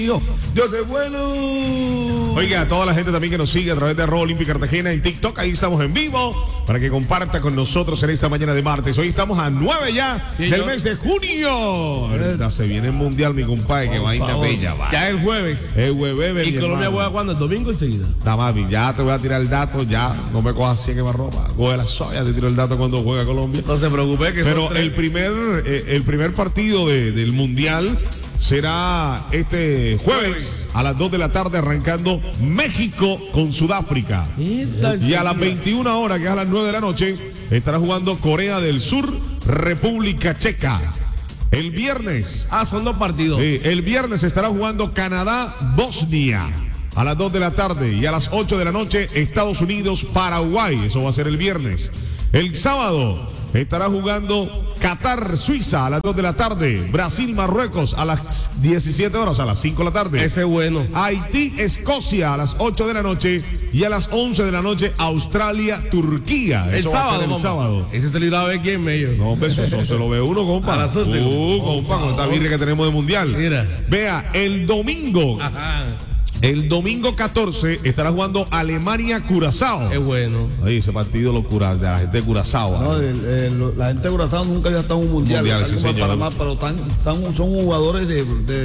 Dios es bueno. Oiga, a toda la gente también que nos sigue a través de Arroba Olimpia Cartagena en TikTok, ahí estamos en vivo para que comparta con nosotros en esta mañana de martes. Hoy estamos a 9 ya del mes de junio. Ahorita se viene el mundial, mi compadre, que vaina bella, va. Ya el jueves. El jueves, ¿Y Colombia juega cuándo? ¿El domingo enseguida? Mami, ya te voy a tirar el dato, ya no me cojas así que me ropa. Coge la soya, te tiro el dato cuando juega Colombia. No se preocupe que pero el primer partido del mundial será este jueves a las 2 de la tarde, arrancando México con Sudáfrica. Y a las 21 horas, que es a las 9 de la noche, estará jugando Corea del Sur, República Checa. El viernes. Son dos partidos. El viernes estará jugando Canadá, Bosnia. A las 2 de la tarde y a las 8 de la noche, Estados Unidos, Paraguay. Eso va a ser el viernes. El sábado estará jugando Qatar, Suiza a las 2 de la tarde. Brasil, Marruecos a las 17 horas, a las 5 de la tarde. Ese es bueno. Haití, Escocia a las 8 de la noche. Y a las 11 de la noche, Australia, Turquía. El sábado. Ese se le iba a ver quién medio. No, eso se lo ve uno, compa. A las 11. Compa, con esta birria que tenemos de mundial. Mira. Vea, el domingo. Ajá. El domingo 14 estará jugando Alemania-Curazao. Es bueno. Oye, ese partido de la gente de Curazao. No, la gente de Curazao nunca había estado en un mundial. Sí, señor. Panamá, pero son jugadores de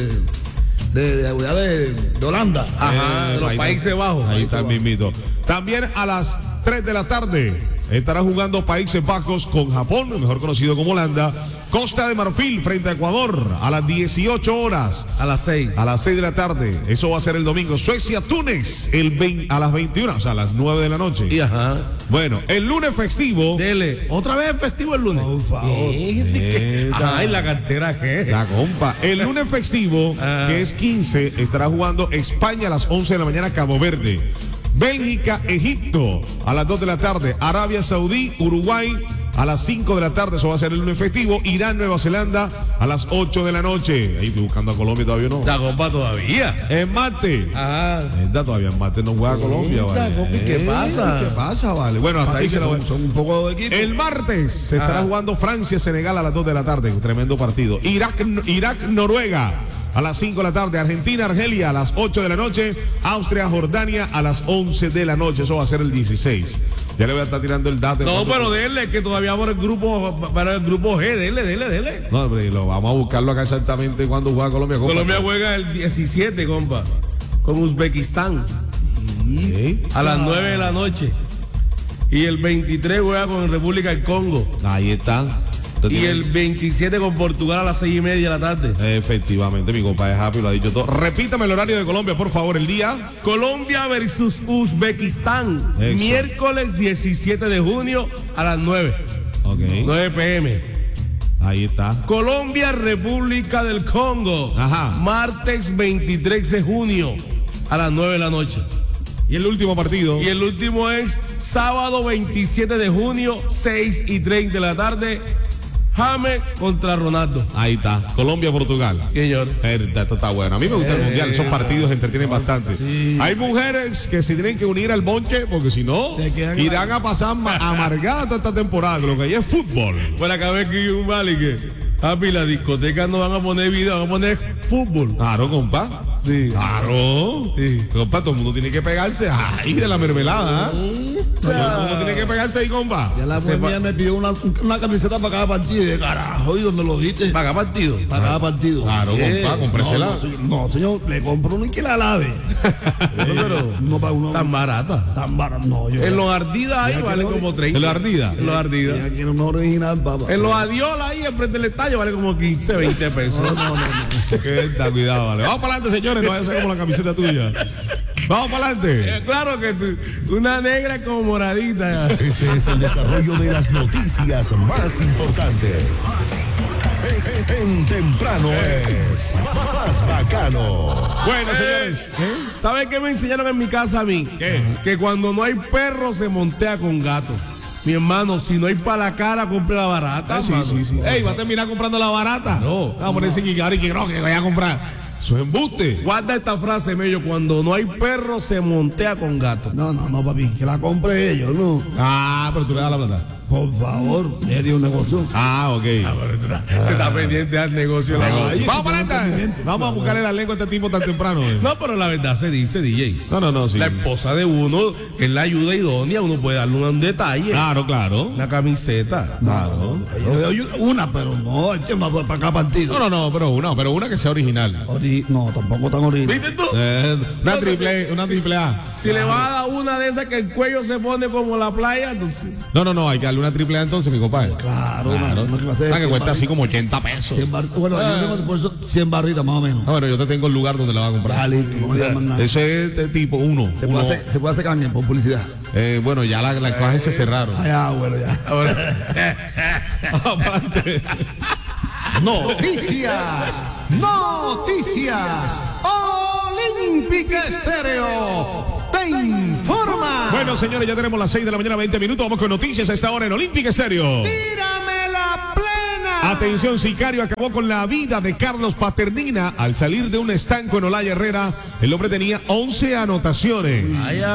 Holanda. Ajá, de los Países Bajos. Ahí está el mismito. También a las 3 de la tarde estará jugando Países Bajos con Japón, mejor conocido como Holanda. Costa de Marfil frente a Ecuador a las 18 horas. A las 6. A las 6 de la tarde. Eso va a ser el domingo. Suecia, Túnez a las 21, o sea, a las 9 de la noche. Y ajá. Bueno, el lunes festivo. Dele. ¿Otra vez festivo el lunes? Por favor. Ay, la cartera, ¿qué? La compa. El lunes festivo, que es 15, estará jugando España a las 11 de la mañana, Cabo Verde. Bélgica, Egipto a las 2 de la tarde. Arabia Saudí, Uruguay a las 5 de la tarde. Eso va a ser el lunes festivo. Irán, Nueva Zelanda a las 8 de la noche. Ahí estoy buscando a Colombia, todavía no. La compa todavía. En mate. Ajá. Todavía en mate no juega a Colombia, vale. ¿Qué pasa? ¿Qué pasa, vale? Bueno, hasta ahí se lo voy. Son un poco de equipo. El martes se estará jugando Francia-Senegal a las 2 de la tarde. Un tremendo partido. Irak-Noruega a las 5 de la tarde. Argentina-Argelia a las 8 de la noche. Austria-Jordania a las 11 de la noche. Eso va a ser el 16. Ya le voy a estar tirando el dato. No, pero dele, que todavía vamos para el grupo G. Dele. No, pero vamos a buscarlo acá exactamente cuando juega Colombia. Compa. Colombia juega el 17, compa, con Uzbekistán. A las 9 de la noche. Y el 23 juega con República del Congo. Ahí está. Y el 27 con Portugal a las 6:30 de la tarde. Efectivamente, mi compadre Happy lo ha dicho todo. Repítame el horario de Colombia, por favor, el día. Colombia versus Uzbekistán. Eso. Miércoles 17 de junio a las 9. Ok. 9 p.m. Ahí está. Colombia, República del Congo. Ajá. Martes 23 de junio a las 9 de la noche. Y el último partido. Y el último es sábado 27 de junio, 6:30 de la tarde. James contra Ronaldo. Ahí está. Colombia-Portugal. Señor. Esto está bueno. A mí me gusta el mundial. Esos partidos entretienen bastante. Sí. Hay mujeres que se tienen que unir al bonche porque si no, irán a pasar amargadas toda esta temporada. Lo que hay es fútbol. Bueno, acá ve que un vale que papi, la discoteca no van a poner video, van a poner fútbol. Claro, compa. Sí. Claro. Sí. Compa, todo el mundo tiene que pegarse ahí de la mermelada. Todo el mundo tiene que pegarse ahí, compa. Ya la mujer me pidió una camiseta para cada partido. Y de carajo, ¿y dónde lo viste? Para cada partido. Para cada partido. Claro, compa, comprésela. No, señor, le compro uno y que la lave. Pero no para uno. tan barata. Tan barato. No, yo. En los Ardidas ahí vale como 30. ¿En los Ardidas? En los Ardidas. Aquí en un original, papá. En los Adiola ahí enfrente del estadio vale como 15, 20 pesos. No. Cuidado, vale. Vamos para adelante, señores. No vaya a ser como la camiseta tuya. Vamos para adelante. Claro que una negra como moradita. Este es el desarrollo de las noticias más importantes. En temprano es más bacano. Bueno, señores. ¿Saben qué me enseñaron en mi casa a mí? ¿Qué? Que cuando no hay perro se montea con gato. Mi hermano, si no hay para la cara, compre la barata. Sí. Ey, va a terminar comprando la barata. No. Vamos a ponerse que no, que vaya a comprar. Eso es embuste. Guarda esta frase, Mello. Cuando no hay perro se montea con gato. No, papi. Que la compre ellos, no. Pero tú le das la plata. Por favor, le dio un negocio. Ah, ok. Se está pendiente al negocio. Ay, Vamos para adelante. entendimiento. Vamos a buscarle la lengua a este tipo tan temprano. No, pero la verdad se dice, DJ. No, sí. La esposa de uno es la ayuda idónea, uno puede darle un detalle. Claro. Una camiseta. No, yo le doy una, pero no, eche más para cada partido. No, pero una que sea original. No, tampoco tan original. ¿Viste tú? Una triple A. Si le va a dar una de esas que el cuello se pone como la playa, entonces. No, hay que darle una triple A entonces, mi compadre. Claro, una que va a ser Una que 100 cuesta así barritas. como 80 pesos. Bueno, yo tengo por eso 100 barritas más o menos. Bueno, yo te tengo el lugar donde la va a comprar. Ya, listo, no me digas más nada. Ese es de tipo uno. Se puede hacer caña por publicidad. Bueno, ya las cajas se cerraron. Ah, ya, bueno, ya. Aparte. Noticias. Olímpica Estéreo te informa. Bueno, señores, ya tenemos las 6 de la mañana, 20 minutos. Vamos con noticias a esta hora en Olímpica Estéreo. Tírame la plena. Atención, sicario acabó con la vida de Carlos Paternina al salir de un estanco en Olaya Herrera. El hombre tenía 11 anotaciones.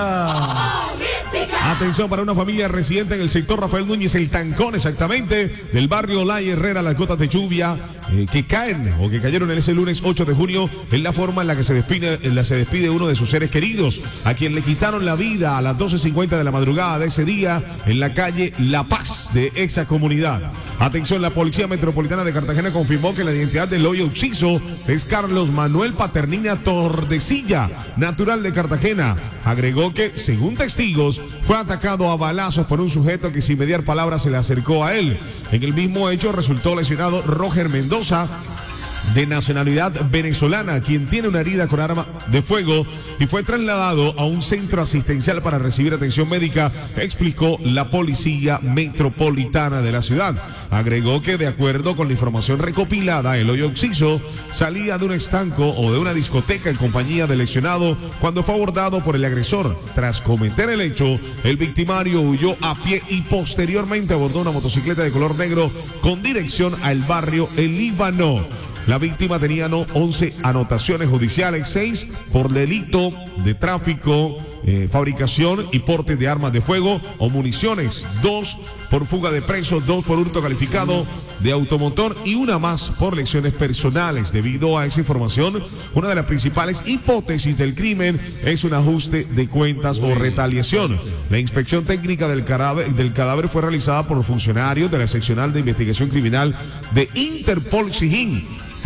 Atención para una familia residente en el sector Rafael Núñez, el Tancón exactamente, del barrio Olaya Herrera. Las gotas de lluvia que caen o que cayeron ese lunes 8 de junio es la forma en la que se despide uno de sus seres queridos, a quien le quitaron la vida a las 12:50 de la madrugada de ese día en la calle La Paz de esa comunidad. Atención, la Policía Metropolitana de Cartagena confirmó que la identidad del hoyo occiso es Carlos Manuel Paternina Tordesilla, natural de Cartagena. Agregó que, según testigos, fue atacado a balazos por un sujeto que sin mediar palabras se le acercó a él. En el mismo hecho resultó lesionado Roger Mendoza, de nacionalidad venezolana, quien tiene una herida con arma de fuego y fue trasladado a un centro asistencial para recibir atención médica, explicó la Policía Metropolitana de la ciudad. Agregó que, de acuerdo con la información recopilada, el hoyo occiso salía de un estanco o de una discoteca en compañía del lesionado cuando fue abordado por el agresor. Tras cometer el hecho, el victimario huyó a pie y posteriormente abordó una motocicleta de color negro con dirección al barrio El Líbano. La víctima tenía 11 anotaciones judiciales, 6 por delito de tráfico, fabricación y porte de armas de fuego o municiones, 2 por fuga de presos, 2 por hurto calificado de automotor y una más por lesiones personales. Debido a esa información, una de las principales hipótesis del crimen es un ajuste de cuentas o retaliación. La inspección técnica del cadáver fue realizada por funcionarios de la seccional de investigación criminal de Interpol Sijín.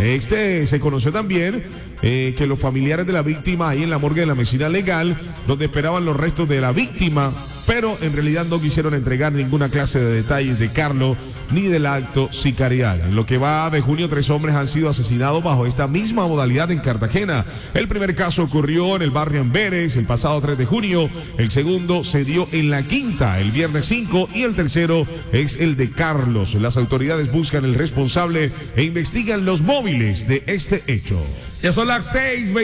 Se conoció también que los familiares de la víctima ahí en la morgue de la medicina legal, donde esperaban los restos de la víctima, pero en realidad no quisieron entregar ninguna clase de detalles de Carlos ni del acto sicarial. En lo que va de junio, 3 hombres han sido asesinados bajo esta misma modalidad en Cartagena. El primer caso ocurrió en el barrio Amberes el pasado 3 de junio, el segundo se dio en La Quinta el viernes 5 y el tercero es el de Carlos. Las autoridades buscan el responsable e investigan los móviles de este hecho. Ya son las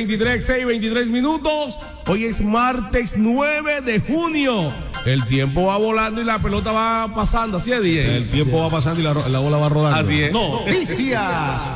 6:23 minutos. Hoy es martes 9 de junio. El tiempo va volando y la pelota va pasando. Así es, DJ. El tiempo va pasando y la bola va rodando. Así es. Noticias.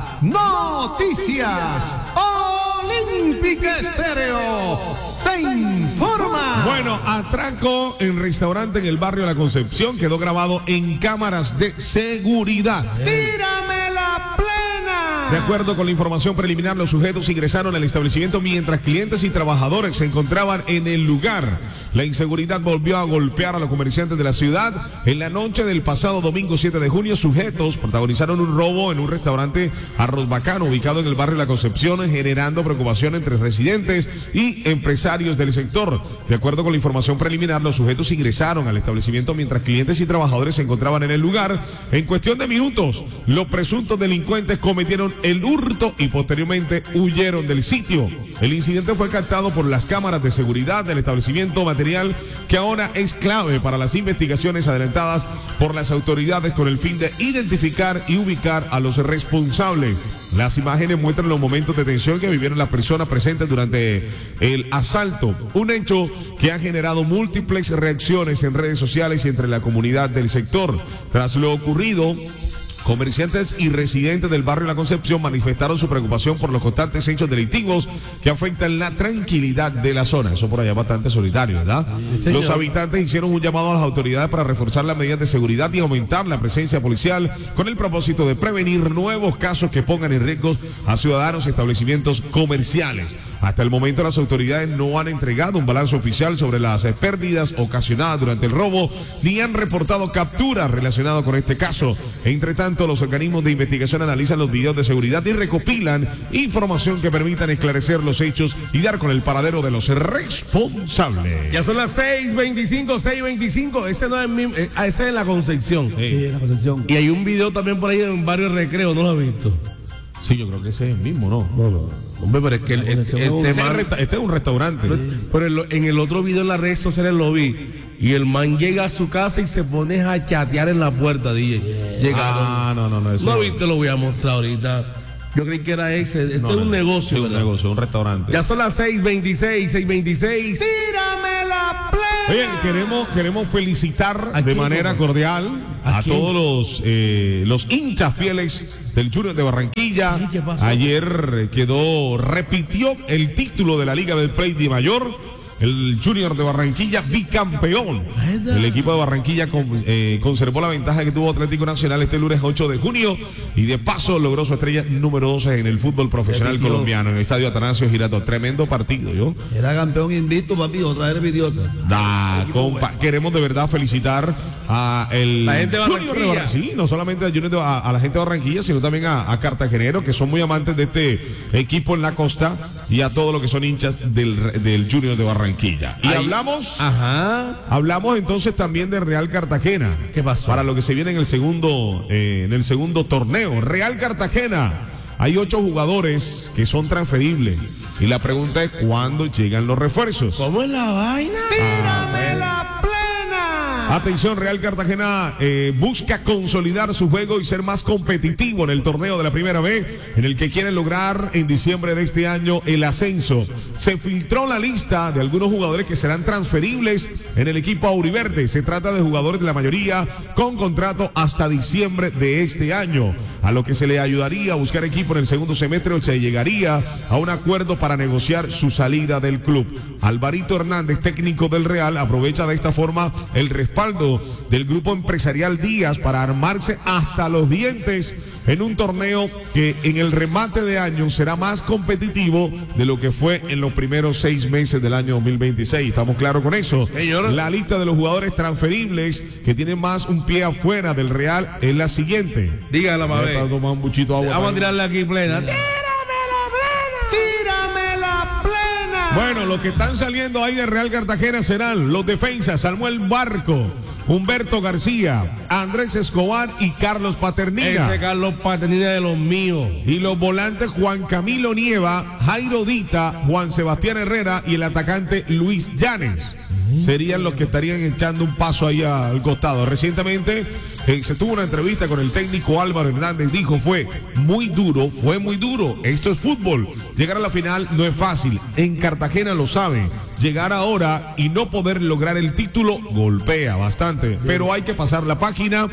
Olímpica Estéreo te informa. Bueno, atraco en restaurante en el barrio La Concepción quedó grabado en cámaras de seguridad. Tírame la plena. De acuerdo con la información preliminar, los sujetos ingresaron al establecimiento mientras clientes y trabajadores se encontraban en el lugar. La inseguridad volvió a golpear a los comerciantes de la ciudad. En la noche del pasado domingo 7 de junio, sujetos protagonizaron un robo en un restaurante Arroz Bacano ubicado en el barrio La Concepción, generando preocupación entre residentes y empresarios del sector. De acuerdo con la información preliminar, los sujetos ingresaron al establecimiento mientras clientes y trabajadores se encontraban en el lugar. En cuestión de minutos, los presuntos delincuentes cometieron el hurto y posteriormente huyeron del sitio. El incidente fue captado por las cámaras de seguridad del establecimiento, material que ahora es clave para las investigaciones adelantadas por las autoridades con el fin de identificar y ubicar a los responsables. Las imágenes muestran los momentos de tensión que vivieron las personas presentes durante el asalto, un hecho que ha generado múltiples reacciones en redes sociales y entre la comunidad del sector. Tras lo ocurrido, Comerciantes y residentes del barrio La Concepción manifestaron su preocupación por los constantes hechos delictivos que afectan la tranquilidad de la zona. Eso por allá es bastante solitario, ¿verdad? Sí, los habitantes hicieron un llamado a las autoridades para reforzar las medidas de seguridad y aumentar la presencia policial con el propósito de prevenir nuevos casos que pongan en riesgo a ciudadanos y establecimientos comerciales. Hasta el momento las autoridades no han entregado un balance oficial sobre las pérdidas ocasionadas durante el robo, ni han reportado capturas relacionadas con este caso. Entre tanto, los organismos de investigación analizan los videos de seguridad y recopilan información que permitan esclarecer los hechos y dar con el paradero de los responsables. Ya son las 6:25. Ese no es ese es en La Concepción. Sí, La Concepción. Y hay un video también por ahí en Barrio Recreo, ¿no lo has visto? Sí, yo creo que ese es el mismo, ¿no? Hombre, pero es que este es un restaurante. Pero en el otro video en las redes sociales lo vi. Y el man llega a su casa y se pone a chatear en la puerta, DJ. Llegaron. No viste, lo voy a mostrar ahorita. Yo creí que era ese. Esto es un negocio, sí, ¿verdad? Un negocio, un restaurante. Ya son las 6:26. Tírame la plena. Oye, queremos felicitar de manera cordial a todos los hinchas fieles del Junior de Barranquilla. Ay, ¿qué pasó? Ayer repitió el título de la Liga del Play de Mayor. El Junior de Barranquilla bicampeón. El equipo de Barranquilla conservó la ventaja que tuvo Atlético Nacional este lunes 8 de junio y de paso logró su estrella número 12 en el fútbol profesional colombiano en el estadio Atanasio Girardot. Tremendo partido, ¿yo? Era campeón invicto, papi, otra vez idiota. Queremos de verdad felicitar a la gente de Junior de Barranquilla. Sí, no solamente a la gente de Barranquilla, sino también a cartageneros que son muy amantes de este equipo en la costa y a todos los que son hinchas del Junior de Barranquilla. Y hablamos entonces también de Real Cartagena. ¿Qué pasó? Para lo que se viene en el segundo torneo. Real Cartagena, hay 8 jugadores que son transferibles. Y la pregunta es ¿cuándo llegan los refuerzos? ¿Cómo es la vaina? Tírame la plena. Atención, Real Cartagena busca consolidar su juego y ser más competitivo en el torneo de la Primera B, en el que quieren lograr en diciembre de este año el ascenso. Se filtró la lista de algunos jugadores que serán transferibles en el equipo auriverde. Se trata de jugadores de la mayoría con contrato hasta diciembre de este año, a lo que se le ayudaría a buscar equipo en el segundo semestre o se llegaría a un acuerdo para negociar su salida del club. Alvarito Hernández, técnico del Real, aprovecha de esta forma el respaldo del grupo empresarial Díaz para armarse hasta los dientes en un torneo que en el remate de año será más competitivo de lo que fue en los primeros 6 meses del año 2026. ¿Estamos claros con eso? Señor. La lista de los jugadores transferibles que tienen más un pie afuera del Real es la siguiente. Dígala, Mabé. Vamos a tirarle aquí plena. Tírame la plena. Bueno, los que están saliendo ahí de Real Cartagena serán los defensas Samuel Barco, Humberto García, Andrés Escobar y Carlos Paternina. Ese Carlos Paternina de los míos. Y los volantes Juan Camilo Nieva, Jairo Dita, Juan Sebastián Herrera y el atacante Luis Llanes. Serían los que estarían echando un paso ahí al costado. Recientemente se tuvo una entrevista con el técnico Álvaro Hernández. Dijo, fue muy duro. Esto es fútbol. Llegar a la final no es fácil. En Cartagena lo saben. Llegar ahora y no poder lograr el título golpea bastante. Pero hay que pasar la página.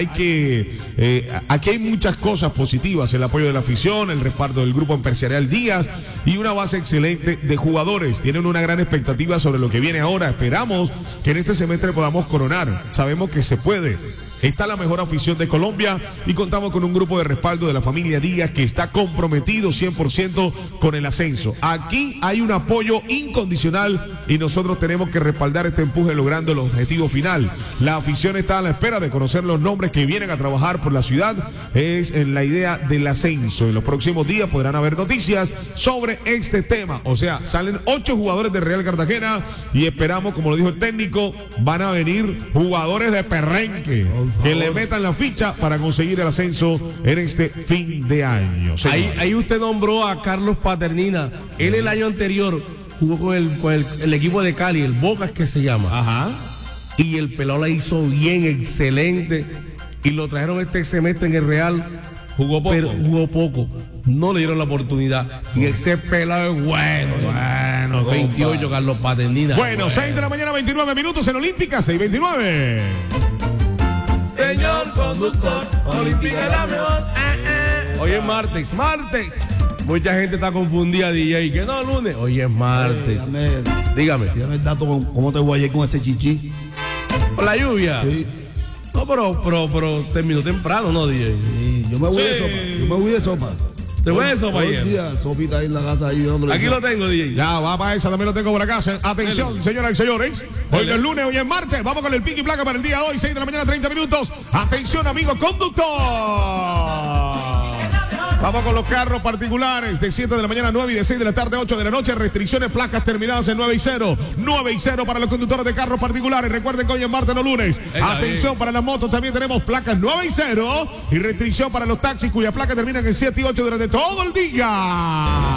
Aquí hay muchas cosas positivas. El apoyo de la afición, el respaldo del grupo empresarial Díaz y una base excelente de jugadores. Tienen una gran expectativa sobre lo que viene ahora. Esperamos que en este semestre podamos coronar. Sabemos que se puede. Está la mejor afición de Colombia y contamos con un grupo de respaldo de la familia Díaz que está comprometido 100% con el ascenso. Aquí hay un apoyo incondicional y nosotros tenemos que respaldar este empuje logrando el objetivo final. La afición está a la espera de conocer los nombres que vienen a trabajar por la ciudad. Es en la idea del ascenso. En los próximos días podrán haber noticias sobre este tema. O sea, salen 8 jugadores de Real Cartagena y esperamos, como lo dijo el técnico, van a venir jugadores de perrenque que le metan la ficha para conseguir el ascenso en este fin de año. Ahí usted nombró a Carlos Paternina. Él el año anterior jugó con el equipo de Cali, el Bocas que se llama. Ajá. Y el pelado la hizo bien, excelente. Y lo trajeron este semestre en el Real. Jugó poco. No le dieron la oportunidad. Y ese pelado es bueno. 28, Carlos Paternina. Bueno, 6 de la mañana, 29 minutos en Olímpica, 6:29. Señor conductor, Olímpica es la mejor. Hoy es martes. Mucha gente está confundida, DJ. Que no, lunes. Hoy es martes. Dígame. Tírame el dato cómo te voy ayer con ese chichi. ¿Por la lluvia? Sí. No, pero terminó temprano, ¿no, DJ? Sí, yo me voy de sopa. ¿Te voy de sopa Todo el ayer? día, sopita ahí en la casa. Ahí, Aquí lo tengo, DJ. Ya, va para esa, también lo tengo por acá. Atención, señoras y señores. Hoy no es lunes, hoy es martes. Vamos con el pico y placa para el día de hoy, 6 de la mañana, 30 minutos. Atención, amigo conductor. Vamos con los carros particulares de 7 de la mañana a 9 y de 6 de la tarde a 8 de la noche. Restricciones, placas terminadas en 9 y 0. 9 y 0 para los conductores de carros particulares. Recuerden que hoy es martes, no lunes. Atención para las motos, también tenemos placas 9 y 0. Y restricción para los taxis cuyas placas terminan en 7 y 8 durante todo el día.